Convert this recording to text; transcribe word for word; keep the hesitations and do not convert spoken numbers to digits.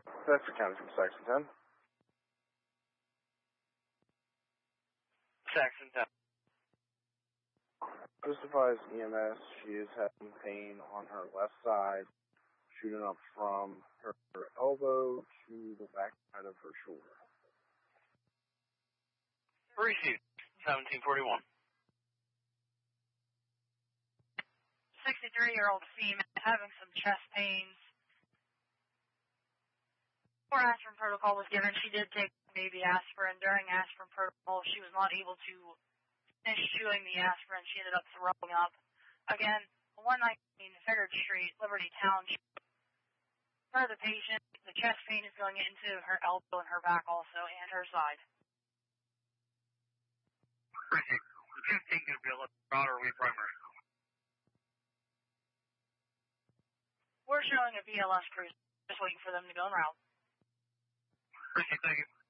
That's the county from Saxon ten. Saxon ten. Justifies E M S. She is having pain on her left side, shooting up from her, her elbow to the back side of her shoulder. Received. seventeen forty-one. sixty-three-year-old female having some chest pains. Before aspirin protocol was given, she did take baby aspirin. During aspirin protocol, she was not able to finish chewing the aspirin. She ended up throwing up. Again, one nineteen Figured Street, Liberty Township. For the patient, the chest pain is going into her elbow and her back also, and her side. Appreciate it. The fifteen going to be a little broader we primary. We're showing a B L S cruise, just waiting for them to go en route. Appreciate it. Thank you.